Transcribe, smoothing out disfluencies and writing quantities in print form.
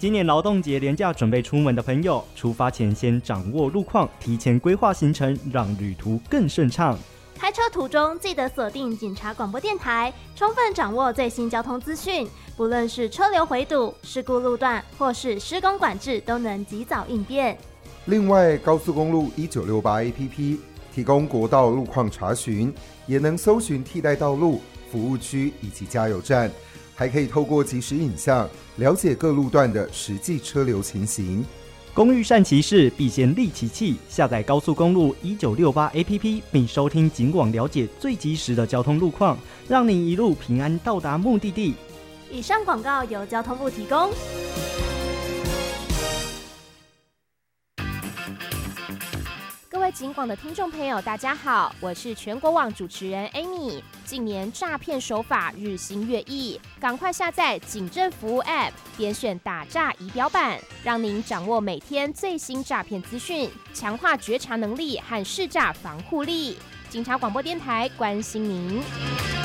今年劳动节连假准备出门的朋友，出发前先掌握路况，提前规划行程，让旅途更顺畅。 开车途中记得锁定警察广播电台，充分掌握最新交通资讯，不论是车流回堵、事故路段或是施工管制，都能及早应变。 另外，高速公路1968 APP 提供国道路况查询，也能搜寻替代道路、服务区以及加油站，还可以透过即时影像了解各路段的实际车流情形。 工欲善其事，必先利其器。下载高速公路1968 APP， 并收听警广，了解最及时的交通路况，让你一路平安到达目的地。 以上广告由交通部提供。各位警广的听众朋友，大家好，我是全国网主持人 Amy。近年诈骗手法日新月异，赶快下载警政服务 App， 点选打诈仪表板，让您掌握每天最新诈骗资讯，强化觉察能力和识诈防护力。警察广播电台关心您。